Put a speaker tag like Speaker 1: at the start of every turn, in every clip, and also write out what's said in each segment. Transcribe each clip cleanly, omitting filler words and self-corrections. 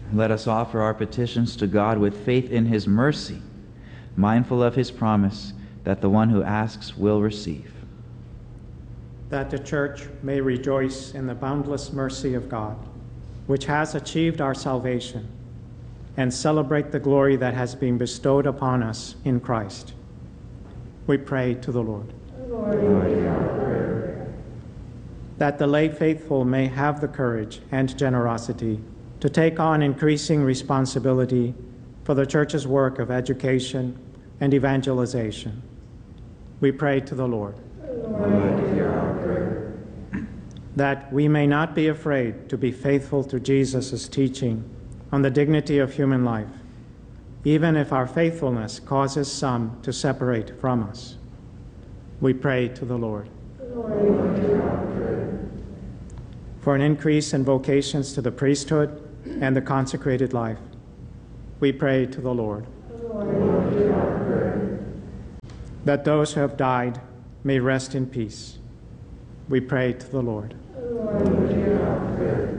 Speaker 1: Let us offer our petitions to God with faith in his mercy, mindful of his promise that the one who asks will receive.
Speaker 2: That the Church may rejoice in the boundless mercy of God, which has achieved our salvation, and celebrate the glory that has been bestowed upon us in Christ. We pray to the Lord.
Speaker 3: Lord, hear our prayer.
Speaker 2: That the lay faithful may have the courage and generosity to take on increasing responsibility for the Church's work of education and evangelization. We pray to the Lord.
Speaker 3: Lord, hear our prayer.
Speaker 2: That we may not be afraid to be faithful to Jesus' teaching on the dignity of human life, even if our faithfulness causes some to separate from us. We pray to the Lord.
Speaker 3: Lord, hear our prayer.
Speaker 2: For an increase in vocations to the priesthood and the consecrated life, we pray to the Lord.
Speaker 3: Lord, hear our prayer.
Speaker 2: That those who have died may rest in peace, we pray to the Lord.
Speaker 3: Lord, hear our prayer.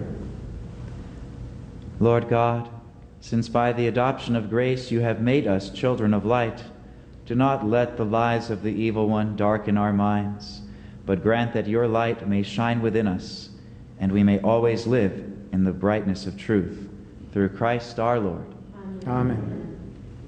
Speaker 1: Lord God, since by the adoption of grace you have made us children of light, do not let the lies of the evil one darken our minds, but grant that your light may shine within us, and we may always live in the brightness of truth. Through Christ our Lord.
Speaker 2: Amen.